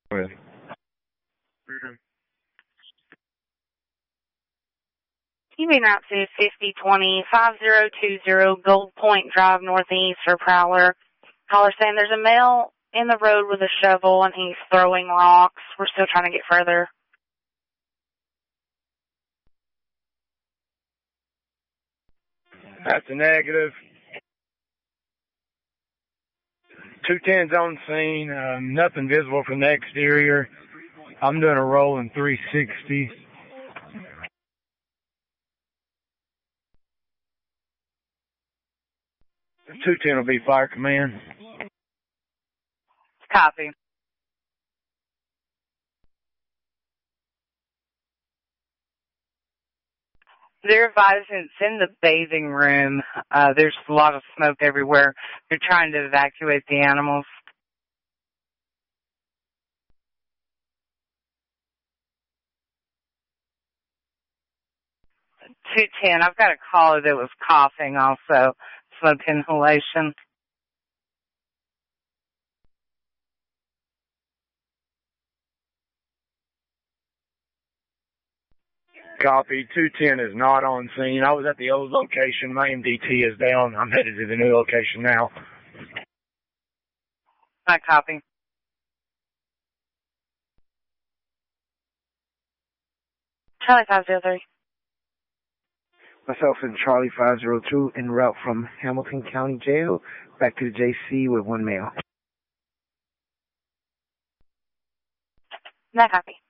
Well, TV route to 5020-5020 Gold Point Drive Northeast for Prowler. Caller saying there's a male in the road with a shovel and he's throwing rocks. We're still trying to get further. That's a negative. 210's on scene. Nothing visible from the exterior. I'm doing a roll in 360. The 210 will be fire command. Copy. They're advising it's in the bathing room. There's a lot of smoke everywhere. They're trying to evacuate the animals. .210, I've got a caller that was coughing also. Smoke inhalation. Copy. 210 is not on scene. I was at the old location. My MDT is down. I'm headed to the new location now. I copy. Charlie 503. Myself and Charlie 502 en route from Hamilton County Jail back to the JC with one male. No copy.